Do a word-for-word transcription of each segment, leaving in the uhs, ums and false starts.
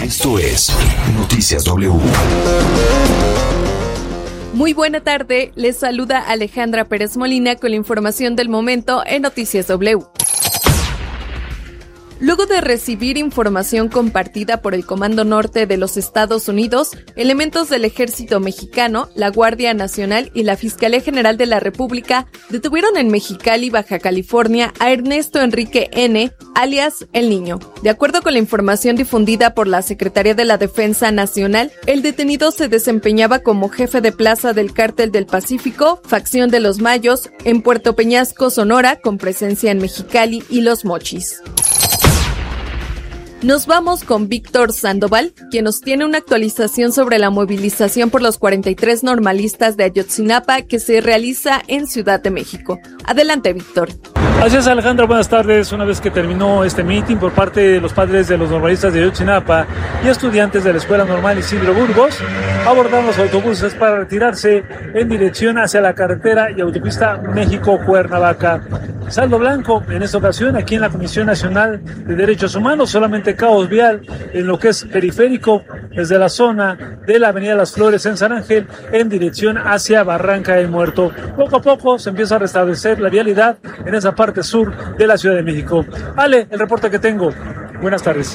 Esto es Noticias W. Muy buena tarde, les saluda Alejandra Pérez Molina con la información del momento en Noticias W. Luego de recibir información compartida por el Comando Norte de los Estados Unidos, elementos del Ejército Mexicano, la Guardia Nacional y la Fiscalía General de la República detuvieron en Mexicali, Baja California, a Ernesto Enrique N., alias El Niño. De acuerdo con la información difundida por la Secretaría de la Defensa Nacional, el detenido se desempeñaba como jefe de plaza del Cártel del Pacífico, facción de los Mayos, en Puerto Peñasco, Sonora, con presencia en Mexicali y Los Mochis. Nos vamos con Víctor Sandoval, quien nos tiene una actualización sobre la movilización por los cuarenta y tres normalistas de Ayotzinapa que se realiza en Ciudad de México. Adelante, Víctor. Así es, Alejandra, buenas tardes. Una vez que terminó este meeting por parte de los padres de los normalistas de Ayotzinapa y estudiantes de la Escuela Normal Isidro Burgos, abordaron los autobuses para retirarse en dirección hacia la carretera y autopista México-Cuernavaca. Saldo blanco en esta ocasión aquí en la Comisión Nacional de Derechos Humanos, solamente caos vial en lo que es periférico desde la zona de la Avenida Las Flores en San Ángel en dirección hacia Barranca del Muerto. Poco a poco se empieza a restablecer la vialidad en esa parte sur de la Ciudad de México. Ale, el reporte que tengo. Buenas tardes.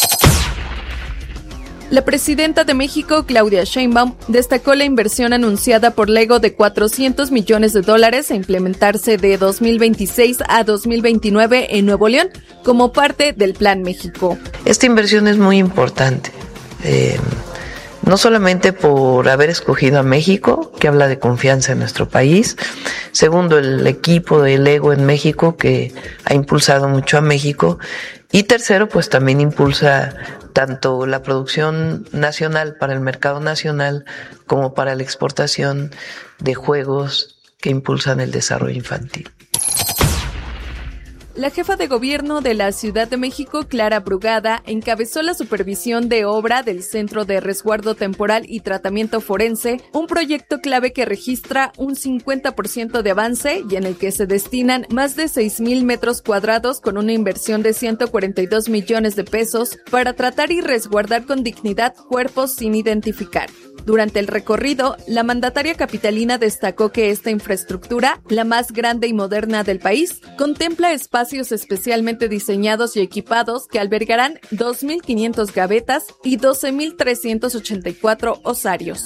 La presidenta de México, Claudia Sheinbaum, destacó la inversión anunciada por Lego de cuatrocientos millones de dólares a implementarse de dos mil veintiséis a dos mil veintinueve en Nuevo León como parte del Plan México. Esta inversión es muy importante, eh, no solamente por haber escogido a México, que habla de confianza en nuestro país. Segundo, el equipo de Lego en México, que ha impulsado mucho a México. Y tercero, pues también impulsa tanto la producción nacional para el mercado nacional como para la exportación de juegos que impulsan el desarrollo infantil. La jefa de gobierno de la Ciudad de México, Clara Brugada, encabezó la supervisión de obra del Centro de Resguardo Temporal y Tratamiento Forense, un proyecto clave que registra un cincuenta por ciento de avance y en el que se destinan más de seis mil metros cuadrados con una inversión de ciento cuarenta y dos millones de pesos para tratar y resguardar con dignidad cuerpos sin identificar. Durante el recorrido, la mandataria capitalina destacó que esta infraestructura, la más grande y moderna del país, contempla espacios especialmente diseñados y equipados que albergarán dos mil quinientas gavetas y doce mil trescientos ochenta y cuatro osarios.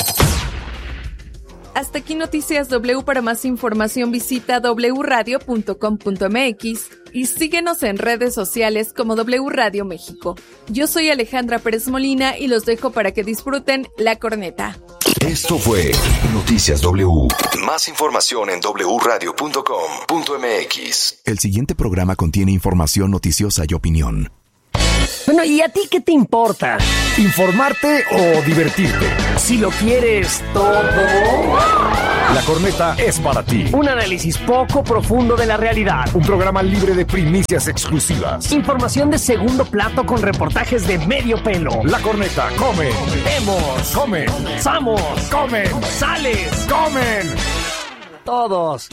Hasta aquí Noticias W. Para más información visita doble u radio punto com punto m x y síguenos en redes sociales como W Radio México. Yo soy Alejandra Pérez Molina y los dejo para que disfruten La Corneta. Esto fue Noticias W. Más información en doble u radio punto com punto m x. El siguiente programa contiene información noticiosa y opinión. Bueno, ¿y a ti qué te importa? ¿Informarte o divertirte? Si lo quieres todo, La Corneta es para ti. Un análisis poco profundo de la realidad. Un programa libre de primicias exclusivas. Información de segundo plato con reportajes de medio pelo. La Corneta, come. Vemos. Comen. Samos. Comen. Sales. Comen. Todos.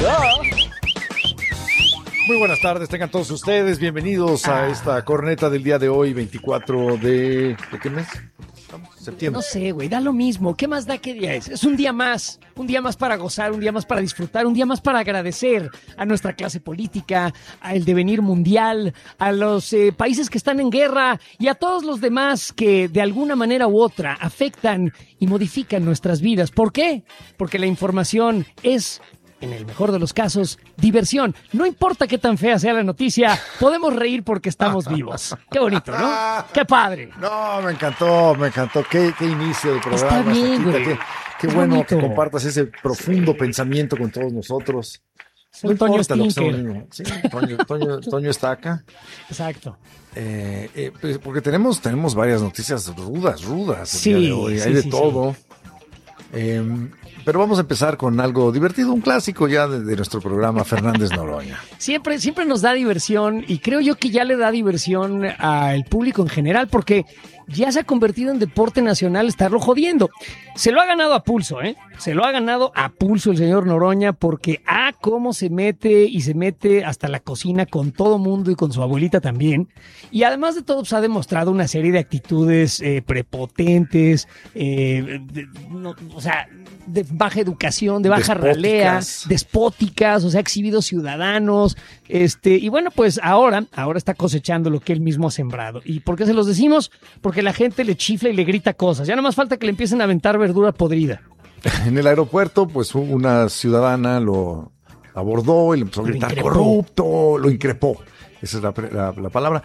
Muy buenas tardes, tengan todos ustedes. Bienvenidos a esta corneta del día de hoy, veinticuatro de... ¿De qué mes? Septiembre. No sé, güey, da lo mismo. ¿Qué más da qué día es? Es un día más. Un día más para gozar, un día más para disfrutar, un día más para agradecer a nuestra clase política, al devenir mundial, a los eh, países que están en guerra y a todos los demás que de alguna manera u otra afectan y modifican nuestras vidas. ¿Por qué? Porque la información es... en el mejor de los casos, diversión. No importa qué tan fea sea la noticia, podemos reír porque estamos vivos. Qué bonito, ¿no? Qué padre. No, me encantó, me encantó. Qué, qué inicio de programa. Está bien, güey. Qué, qué Es bueno bonito. que compartas ese profundo pensamiento con todos nosotros. No Soy Toño importa lo que Stinker. estamos- Sí, Toño, Toño, Toño está acá. Exacto. Eh, eh, pues, porque tenemos, tenemos varias noticias rudas, rudas el Sí, día de hoy. sí, Hay de sí, todo. Eh, pero vamos a empezar con algo divertido, un clásico ya de, de nuestro programa, Fernández Noroña. Siempre, siempre nos da diversión y creo yo que ya le da diversión al público en general porque ya se ha convertido en deporte nacional estarlo jodiendo. Se lo ha ganado a pulso, ¿eh? Se lo ha ganado a pulso el señor Noroña porque ah, cómo se mete y se mete hasta la cocina con todo mundo y con su abuelita también. Y además de todo, pues, ha demostrado una serie de actitudes eh, prepotentes, eh, de, no, o sea, de baja educación, de baja Despóticas. ralea, despóticas, o sea, ha exhibido ciudadanos, este, y bueno, pues ahora, ahora está cosechando lo que él mismo ha sembrado. ¿Y por qué se los decimos? Porque la gente le chifla y le grita cosas. Ya no más falta que le empiecen a aventar verdura podrida. En el aeropuerto, pues una ciudadana lo abordó y le empezó a gritar corrupto, lo increpó. Esa es la, la, la palabra.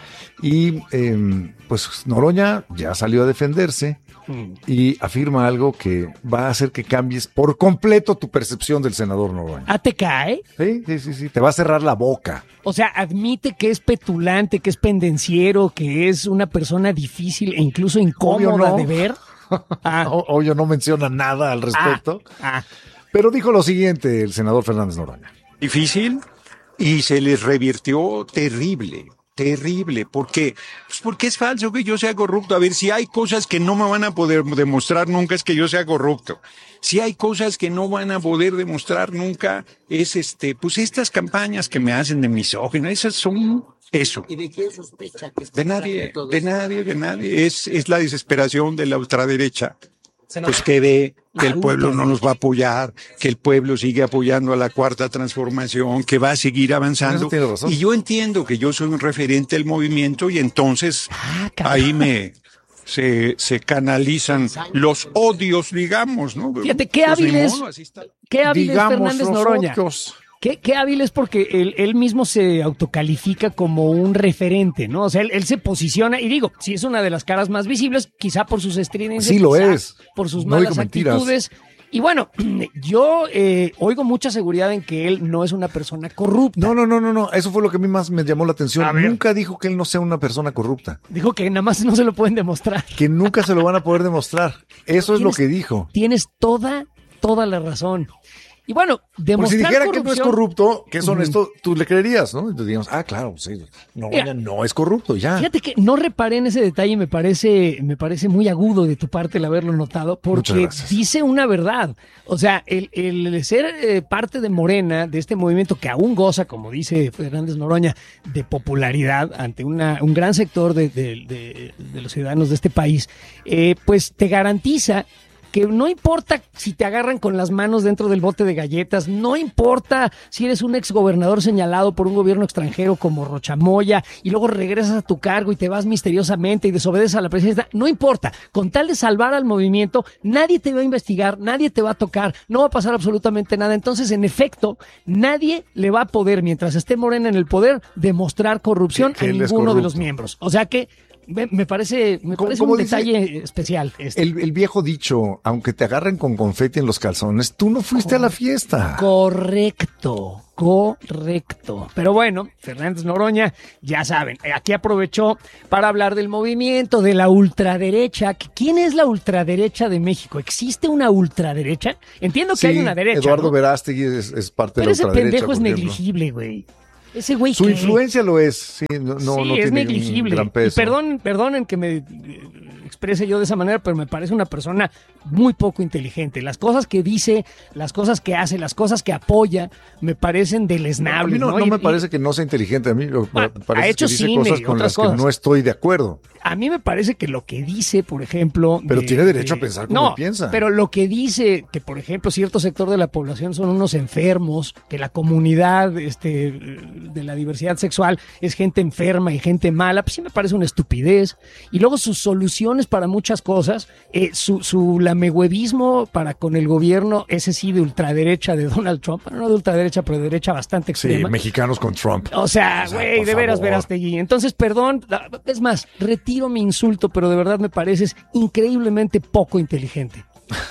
Y eh, pues Noroña ya salió a defenderse mm. y afirma algo que va a hacer que cambies por completo tu percepción del senador Noroña. ¿Ah, te cae? Sí, sí, sí, sí. Te va a cerrar la boca. O sea, admite que es petulante, que es pendenciero, que es una persona difícil e incluso incómoda no. de ver. Ah. Obvio no menciona nada al respecto. Ah. Ah. Pero dijo lo siguiente el senador Fernández Noroña. Difícil. Y se les revirtió terrible, terrible. ¿Por qué? Pues porque es falso que yo sea corrupto. A ver, si hay cosas que no me van a poder demostrar nunca es que yo sea corrupto. Si hay cosas que no van a poder demostrar nunca es este, pues estas campañas que me hacen de misógino, esas son eso. ¿Y de quién sospecha que De nadie, de nadie, de nadie. Es, es la desesperación de la ultraderecha. Pues que ve que el pueblo no nos va a apoyar, que el pueblo sigue apoyando a la cuarta transformación, que va a seguir avanzando. Y yo entiendo que yo soy un referente del movimiento y entonces ah, ahí me se, se canalizan los odios, digamos, ¿no? Fíjate, qué pues hábil es, qué hábil es Fernández Noroña. Odios. Qué, qué hábil es porque él, él mismo se autocalifica como un referente, ¿no? O sea, él, él se posiciona, y digo, si es una de las caras más visibles, quizá por sus estridencias, sí lo es, por sus no malas digo actitudes. Y bueno, yo eh, oigo mucha seguridad en que él no es una persona corrupta. No, no, no, no, no, eso fue lo que a mí más me llamó la atención. Nunca dijo que él no sea una persona corrupta. Dijo que nada más no se lo pueden demostrar. Que nunca se lo van a poder demostrar. Eso es lo que dijo. Tienes toda, toda la razón. Y bueno, demostrar Porque si dijera corrupción, que no es corrupto, que es honesto, uh-huh. tú le creerías, ¿no? Entonces digamos, ah, claro, sí, no, Mira, no es corrupto, ya. Fíjate que no reparé en ese detalle, me parece, me parece muy agudo de tu parte el haberlo notado, porque dice una verdad. O sea, el, el ser eh, parte de Morena, de este movimiento que aún goza, como dice Fernández Noroña, de popularidad ante una, un gran sector de, de, de, de los ciudadanos de este país, eh, pues te garantiza que no importa si te agarran con las manos dentro del bote de galletas, no importa si eres un exgobernador señalado por un gobierno extranjero como Rochamoya y luego regresas a tu cargo y te vas misteriosamente y desobedeces a la presidencia, no importa, con tal de salvar al movimiento, nadie te va a investigar, nadie te va a tocar, no va a pasar absolutamente nada. Entonces, en efecto, nadie le va a poder, mientras esté Morena en el poder, demostrar corrupción a ninguno de los miembros. O sea que Me parece, me parece un detalle especial. Este. El, el viejo dicho, aunque te agarren con confeti en los calzones, tú no fuiste Cor- a la fiesta. Correcto, correcto. Pero bueno, Fernández Noroña, ya saben, aquí aprovechó para hablar del movimiento, de la ultraderecha. ¿Quién es la ultraderecha de México? ¿Existe una ultraderecha? Entiendo que sí, hay una derecha, Eduardo ¿no? Verástegui es, es parte Pero de la ultraderecha. Pero ese pendejo es negligible, güey. Ese güey Su ¿qué? influencia lo es, sí, no, no, sí, no es tiene negligible. Un gran peso. Y perdón, perdonen que me exprese yo de esa manera, pero me parece una persona muy poco inteligente. Las cosas que dice, las cosas que hace, las cosas que apoya, me parecen deleznables. A mí no, no, no y, me parece que no sea inteligente. A mí me ah, parece ha hecho que dice cine cosas con las cosas. que no estoy de acuerdo. A mí me parece que lo que dice, por ejemplo... Pero de, tiene derecho de, a pensar como no, piensa. Pero lo que dice que, por ejemplo, cierto sector de la población son unos enfermos, que la comunidad este, de la diversidad sexual es gente enferma y gente mala, pues sí me parece una estupidez. Y luego sus soluciones para muchas cosas, eh, su, su lamehuevismo para con el gobierno, ese sí de ultraderecha de Donald Trump, bueno, no de ultraderecha, pero de derecha bastante extrema. Sí, mexicanos con Trump. O sea, güey, de veras, Verástegui. Entonces, perdón, es más, retiro mi insulto, pero de verdad me pareces increíblemente poco inteligente.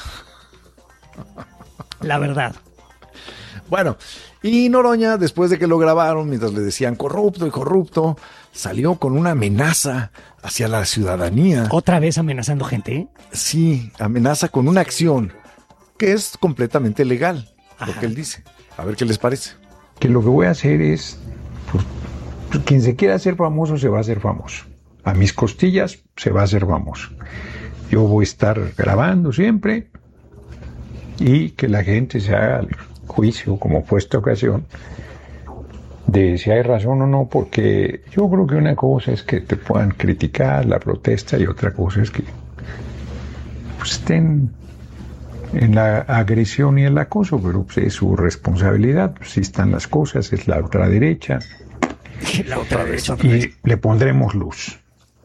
La verdad. Bueno, y Noroña, después de que lo grabaron, mientras le decían corrupto y corrupto, salió con una amenaza hacia la ciudadanía. ¿Otra vez amenazando gente? ¿eh? Sí, amenaza con una acción. que es completamente legal, Ajá. lo que él dice. A ver qué les parece. Que lo que voy a hacer es, pues, quien se quiera hacer famoso se va a hacer famoso. A mis costillas se va a hacer famoso. Yo voy a estar grabando siempre y que la gente se haga el juicio, como fue esta ocasión, de si hay razón o no, porque yo creo que una cosa es que te puedan criticar la protesta y otra cosa es que pues, estén en la agresión y el acoso, pero pues, es su responsabilidad, pues, si están las cosas, es la ultraderecha, La otra vez. y le pondremos luz.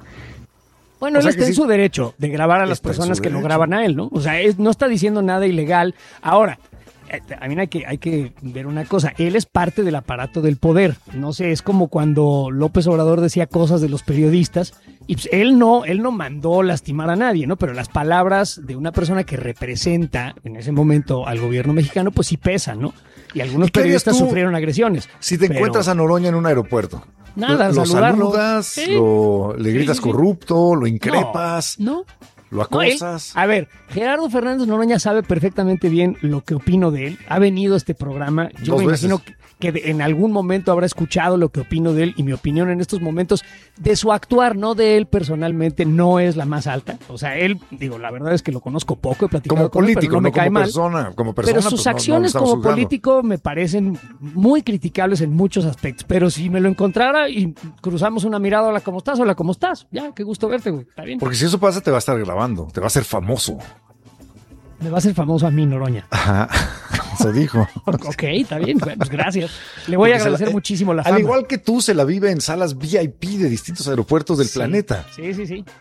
Bueno, O él sea está que en sí. su derecho de grabar a las Está en personas su que lo derecho. graban a él, ¿no? O sea, es- no está diciendo nada ilegal. Ahora, eh, también hay que, hay que ver una cosa. Él es parte del aparato del poder. No sé, es como cuando López Obrador decía cosas de los periodistas y pues, él no, él no mandó lastimar a nadie, ¿no? Pero las palabras de una persona que representa en ese momento al gobierno mexicano, pues sí pesan, ¿no? Y algunos ¿Y qué harías periodistas tú sufrieron agresiones. Si te Pero- encuentras a Noroña en un aeropuerto, Nada, lo saludarlo. saludas, Sí. lo, le Sí, gritas sí, sí. corrupto, lo increpas, No, no. lo No, él- acosas. a ver, Gerardo Fernández Noroña sabe perfectamente bien lo que opino de él. Ha venido a este programa. Yo Dos me veces. imagino que, que de- en algún momento habrá escuchado lo que opino de él y mi opinión en estos momentos de su actuar, no de él personalmente, no es la más alta. O sea, él, digo, la verdad es que lo conozco poco, he platicado Como con él, pero político, no me no cae como mal. persona. Como persona, Pero sus pues, no- no lo acciones estamos como juzgando. político me parecen muy criticables en muchos aspectos. Pero si me lo encontrara y cruzamos una mirada, hola, ¿cómo estás? Hola, ¿cómo estás? Ya, qué gusto verte, güey. Está bien. Porque si eso pasa, te va a estar grabando, te va a hacer famoso. Me va a hacer famoso a mí, Noroña. Ajá, eso dijo. Ok, está bien, bueno, pues gracias. Le voy a Porque se agradecer la- eh, muchísimo la Al fama. igual que tú, se la vive en salas V I P de distintos aeropuertos del Sí, planeta. Sí, sí, sí.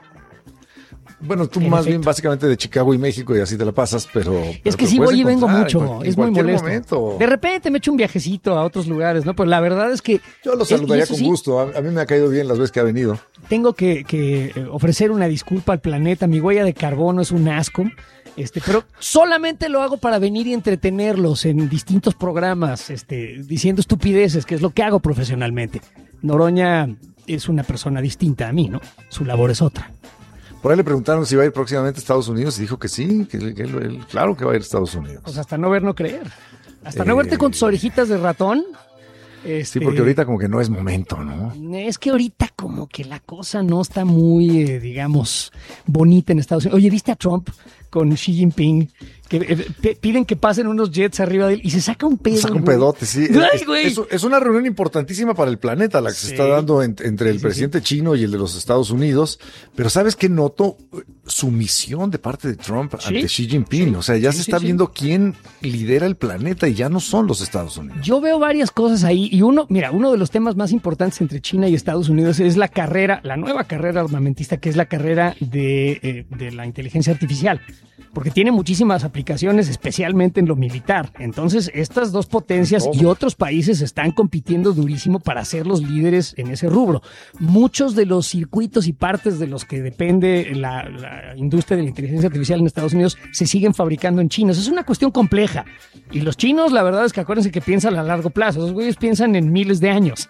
Bueno, tú En más efecto. bien básicamente de Chicago y México y así te la pasas, pero... Es pero que te sí puedes voy y vengo encontrar en mucho, cual- en es muy cualquier molesto. momento. De repente me echo un viajecito a otros lugares, ¿no? Pero la verdad es que... Yo lo es- saludaría y eso con sí, gusto. A, a mí me ha caído bien las veces que ha venido. Tengo que, que, eh, ofrecer una disculpa al planeta. Mi huella de carbono es un asco. Este, pero solamente lo hago para venir y entretenerlos en distintos programas, este, diciendo estupideces, que es lo que hago profesionalmente. Noroña es una persona distinta a mí, ¿no? Su labor es otra. Por ahí le preguntaron si iba a ir próximamente a Estados Unidos y dijo que sí, que, él- que él- él- claro que va a ir a Estados Unidos. Pues hasta no ver, no creer. Hasta no Eh, verte con tus orejitas de ratón. Sí, este, porque ahorita como que no es momento, ¿no? Es que ahorita como que la cosa no está muy, eh, digamos, bonita en Estados Unidos. Oye, ¿viste a Trump con Xi Jinping? Que eh, pe- piden que pasen unos jets arriba de él y se saca un pedo. Saca un güey. pedote, sí. Ay, Es, güey. es- es una reunión importantísima para el planeta la que Sí. se está dando en- entre el Sí, sí, presidente chino y el de los Estados Unidos. Pero ¿sabes qué noto? Sumisión de parte de Trump Sí. ante Xi Jinping. O sea, ya Sí, se sí, está sí. viendo quién lidera el planeta y ya no son los Estados Unidos. Yo veo varias cosas ahí y uno, mira, uno de los temas más importantes entre China y Estados Unidos es la carrera, la nueva carrera armamentista, que es la carrera de, eh, de la inteligencia artificial, porque tiene muchísimas aplicaciones, especialmente en lo militar. Entonces, estas dos potencias y otros países están compitiendo durísimo para ser los líderes en ese rubro. Muchos de los circuitos y partes de los que depende la, la industria de la inteligencia artificial en Estados Unidos se siguen fabricando en China. Eso es una cuestión compleja. Y los chinos, la verdad es que acuérdense que piensan a largo plazo. Esos güeyes piensan en miles de años.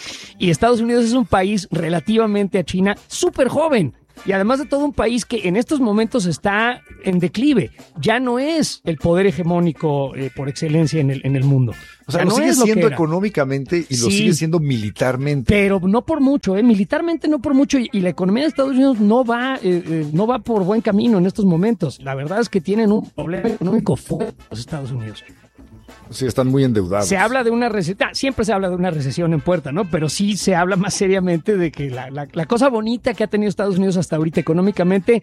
Y Estados Unidos es un país relativamente a China súper joven. Y además de todo, un país que en estos momentos está en declive. Ya no es el poder hegemónico eh, por excelencia en el, en el mundo. O sea, Ya lo no sigue es lo que siendo era. económicamente y lo Sí. sigue siendo militarmente. Pero no por mucho, ¿eh? Militarmente no por mucho. Y, y la economía de Estados Unidos no va, eh, eh, no va por buen camino en estos momentos. La verdad es que tienen un problema económico fuerte los Estados Unidos. Sí, están muy endeudados. Se habla de una recesión, siempre se habla de una recesión en puerta, ¿no? Pero sí se habla más seriamente de que la, la, la cosa bonita que ha tenido Estados Unidos hasta ahorita económicamente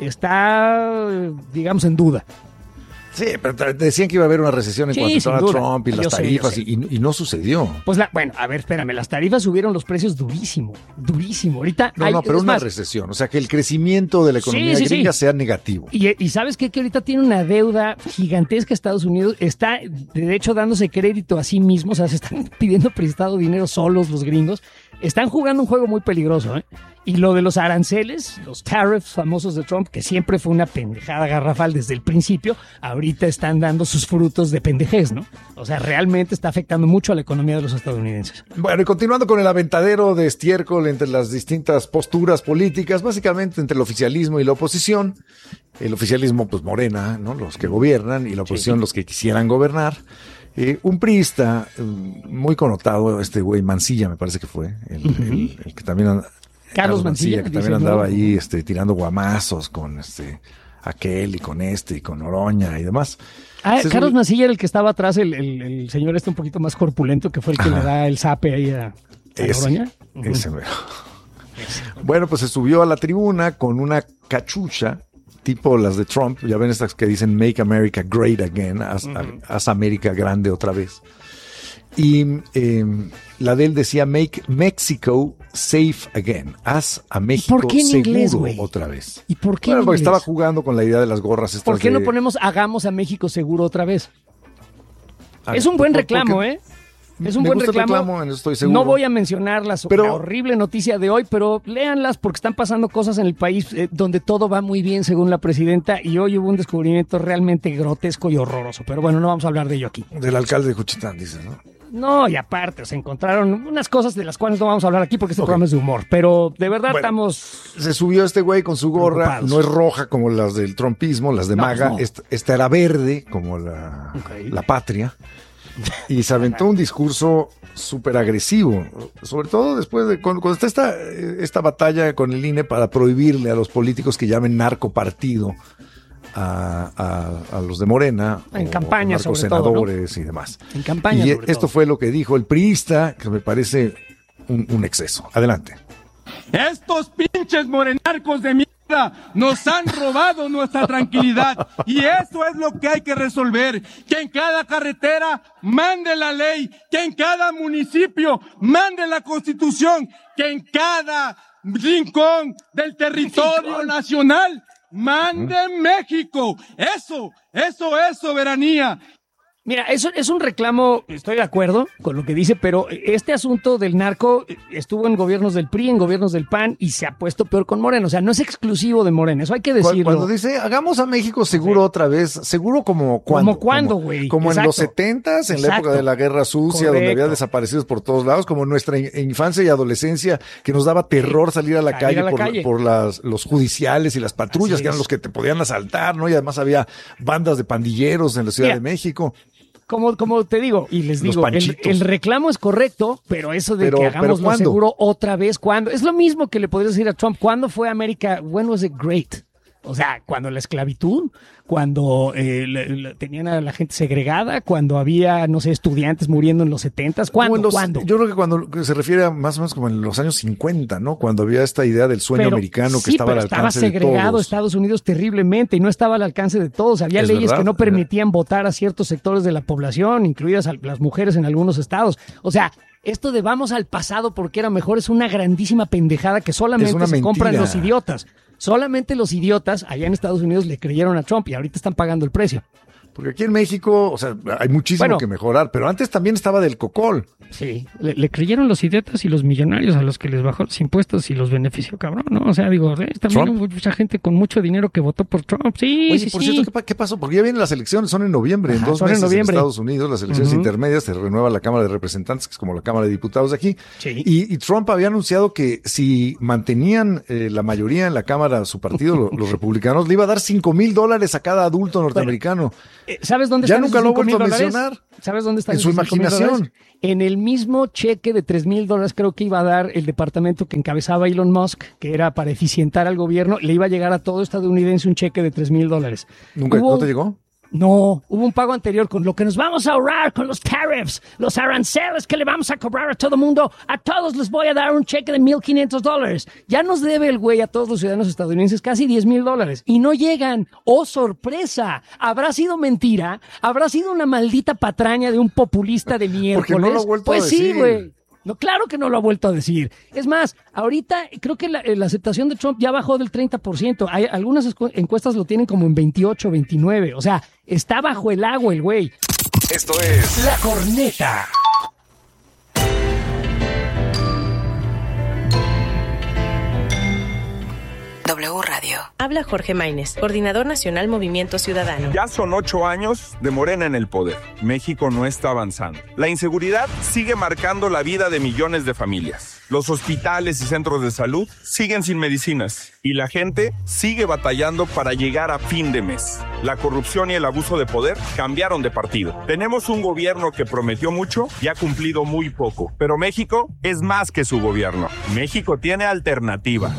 está, eh, digamos, en duda. Sí, pero te- decían que iba a haber una recesión en Sí, cuanto sin a duda. Trump y las Yo sé, yo tarifas sé. y, y no sucedió. Pues la, bueno, a ver, espérame, las tarifas subieron los precios durísimo, durísimo. Ahorita No, hay, no, pero es una más, recesión. O sea, que el crecimiento de la economía Sí, sí, gringa sí. sea negativo. Y, y ¿sabes qué? Que ahorita tiene una deuda gigantesca Estados Unidos. Está, de hecho, dándose crédito a sí mismo. O sea, se están pidiendo prestado dinero solos los gringos. Están jugando un juego muy peligroso, ¿eh? Y lo de los aranceles, los tariffs famosos de Trump, que siempre fue una pendejada garrafal desde el principio, ahorita están dando sus frutos de pendejez, ¿no? O sea, realmente está afectando mucho a la economía de los estadounidenses. Bueno, y continuando con el aventadero de estiércol entre las distintas posturas políticas, básicamente entre el oficialismo y la oposición. El oficialismo, pues Morena, ¿no? Los que gobiernan, y la oposición, sí, los que quisieran gobernar. Eh, un priista eh, muy connotado, este güey Mancilla, me parece que fue, el, uh-huh. el, el que también... Carlos, Carlos Mancilla, Mancilla, que también andaba no. ahí este, tirando guamazos con este aquel y con este y con Noroña y demás. Ah, Entonces, Carlos Mancilla era el que estaba atrás, el, el, el señor este un poquito más corpulento, que fue el que Ajá. le da el zape ahí a, a ese, Noroña. Uh-huh. Ese mero. Bueno, pues se subió a la tribuna con una cachucha tipo las de Trump, ya ven estas que dicen Make America Great Again, haz, uh-huh. haz América grande otra vez. Y eh, la de él decía Make Mexico Safe Again, haz a México ¿Por qué en seguro inglés, güey? Otra vez. ¿Y por qué bueno, en porque inglés? Estaba jugando con la idea de las gorras estas. ¿Por qué de... no ponemos hagamos a México seguro otra vez? A es ver, un buen ¿por, reclamo, por ¿eh? Es un Me buen gusta reclamo. El reclamo, estoy seguro. No voy a mencionar la, pero, la horrible noticia de hoy, pero léanlas porque están pasando cosas en el país eh, donde todo va muy bien según la presidenta, y hoy hubo un descubrimiento realmente grotesco y horroroso. Pero bueno, no vamos a hablar de ello aquí. Del alcalde de Juchitán, dices, ¿no? No, y aparte, se encontraron unas cosas de las cuales no vamos a hablar aquí porque este okay. programa es de humor, pero de verdad bueno, estamos... Se subió este güey con su gorra, no es roja como las del trumpismo, las de no, MAGA, no. esta, esta era verde como la, okay. la patria, y se aventó un discurso súper agresivo, sobre todo después de cuando, cuando está esta, esta batalla con el I N E para prohibirle a los políticos que llamen narcopartido A, a, a los de Morena, en campaña, sobre senadores todo, ¿no? Y demás. En campaña, y sobre esto todo. Fue lo que dijo el priista, que me parece un, un exceso. Adelante. Estos pinches morenarcos de mierda nos han robado nuestra tranquilidad, y eso es lo que hay que resolver, que en cada carretera mande la ley, que en cada municipio mande la Constitución, que en cada rincón del territorio nacional ¡mande México! Eso, eso es soberanía. Mira, eso es un reclamo, estoy de acuerdo con lo que dice, pero este asunto del narco estuvo en gobiernos del P R I, en gobiernos del P A N, y se ha puesto peor con Morena. O sea, no es exclusivo de Morena, eso hay que decirlo. Cuando dice, hagamos a México seguro sí. otra vez, seguro como cuando. ¿Como cuándo, güey? Como, como en los setentas, en Exacto. la época de la Guerra Sucia, Correcto. Donde había desaparecidos por todos lados, como en nuestra infancia y adolescencia, que nos daba terror salir a la salir calle, a la por, calle. por las, los judiciales y las patrullas, Así que eran es. los que te podían asaltar, ¿no? Y además había bandas de pandilleros en la Ciudad Mira. de México. Como, como te digo, y les digo, el, el reclamo es correcto, pero eso de pero, que hagamos lo seguro otra vez, ¿cuándo? Es lo mismo que le podrías decir a Trump, ¿cuándo fue América? When was it great? O sea, cuando la esclavitud, cuando eh, le, le, tenían a la gente segregada, cuando había, no sé, estudiantes muriendo en los setentas, ¿cuándo? Los, ¿Cuándo? Yo creo que cuando que se refiere a más o menos como en los años cincuenta, ¿no? Cuando había esta idea del sueño pero, americano que sí, estaba al alcance de todos. Estaba segregado Estados Unidos terriblemente y no estaba al alcance de todos. Había es leyes verdad, que no permitían votar a ciertos sectores de la población, incluidas a las mujeres en algunos estados. O sea, esto de vamos al pasado porque era mejor es una grandísima pendejada que solamente se mentira. compran los idiotas. Solamente los idiotas allá en Estados Unidos le creyeron a Trump y ahorita están pagando el precio. Porque aquí en México, o sea, hay muchísimo bueno, que mejorar, pero antes también estaba del cocol. Sí, le, le creyeron los idiotas y los millonarios a los que les bajó los impuestos y los benefició, cabrón, ¿no? O sea, digo, eh, también hubo mucha gente con mucho dinero que votó por Trump. Sí, Oye, sí, por sí. cierto, ¿qué, ¿qué pasó? Porque ya vienen las elecciones, son en noviembre, Ajá, en dos meses en, noviembre. en Estados Unidos, las elecciones uh-huh. intermedias, se renueva la Cámara de Representantes, que es como la Cámara de Diputados de aquí. Sí. Y, y Trump había anunciado que si mantenían eh, la mayoría en la Cámara, su partido, los, los republicanos, le iba a dar cinco mil dólares a cada adulto norteamericano. Bueno, eh, ¿Sabes dónde ya están nunca lo he vuelto a dólares? mencionar. ¿Sabes dónde están en su imaginación? En el mismo cheque de tres mil dólares creo que iba a dar el departamento que encabezaba Elon Musk, que era para eficientar al gobierno, le iba a llegar a todo estadounidense un cheque de tres mil dólares. ¿Nunca ¿no te llegó? No, hubo un pago anterior con lo que nos vamos a ahorrar con los tariffs, los aranceles que le vamos a cobrar a todo mundo. A todos les voy a dar un cheque de mil quinientos dólares. Ya nos debe el güey a todos los ciudadanos estadounidenses casi diez mil dólares. Y no llegan. ¡Oh, sorpresa! ¿Habrá sido mentira? ¿Habrá sido una maldita patraña de un populista de miércoles? Porque no lo ha vuelto pues a decir. sí, güey. No, claro que no lo ha vuelto a decir. Es más, ahorita creo que la, la aceptación de Trump ya bajó del treinta por ciento. Hay, algunas encuestas lo tienen como en veintiocho, veintinueve. O sea, está bajo el agua el güey. Esto es La Corneta. W Radio. Habla Jorge Maínez, coordinador nacional Movimiento Ciudadano. Ya son ocho años de Morena en el poder. México no está avanzando. La inseguridad sigue marcando la vida de millones de familias. Los hospitales y centros de salud siguen sin medicinas. Y la gente sigue batallando para llegar a fin de mes. La corrupción y el abuso de poder cambiaron de partido. Tenemos un gobierno que prometió mucho y ha cumplido muy poco. Pero México es más que su gobierno. México tiene alternativa.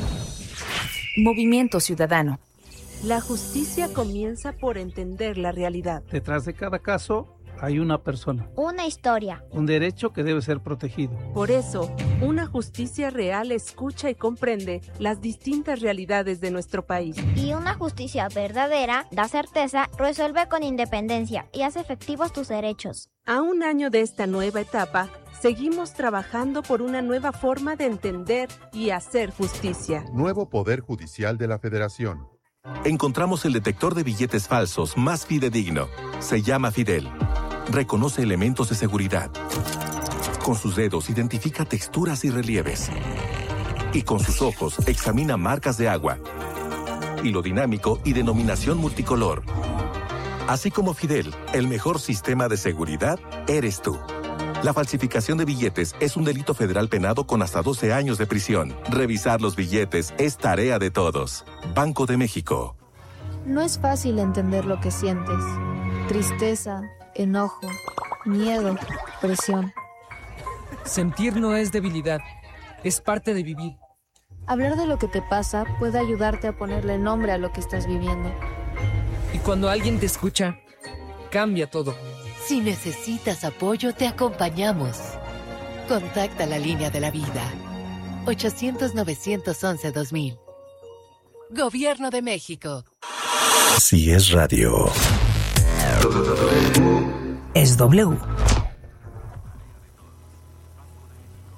Movimiento Ciudadano. La justicia comienza por entender la realidad. Detrás de cada caso hay una persona. Una historia. Un derecho que debe ser protegido. Por eso, una justicia real escucha y comprende las distintas realidades de nuestro país. Y una justicia verdadera da certeza, resuelve con independencia y hace efectivos tus derechos. A un año de esta nueva etapa, seguimos trabajando por una nueva forma de entender y hacer justicia. Nuevo Poder Judicial de la Federación. Encontramos el detector de billetes falsos más fidedigno. Se llama Fidel. Reconoce elementos de seguridad. Con sus dedos identifica texturas y relieves. Y con sus ojos examina marcas de agua, hilo dinámico y denominación multicolor. Así como Fidel, el mejor sistema de seguridad eres tú. La falsificación de billetes es un delito federal penado con hasta doce años de prisión. Revisar los billetes es tarea de todos. Banco de México. No es fácil entender lo que sientes. Tristeza, enojo, miedo, presión. Sentir no es debilidad, es parte de vivir. Hablar de lo que te pasa puede ayudarte a ponerle nombre a lo que estás viviendo. Y cuando alguien te escucha, cambia todo. Si necesitas apoyo, te acompañamos. Contacta la línea de la vida. ochocientos, novecientos once, dos mil. Gobierno de México. Si es radio. Es W.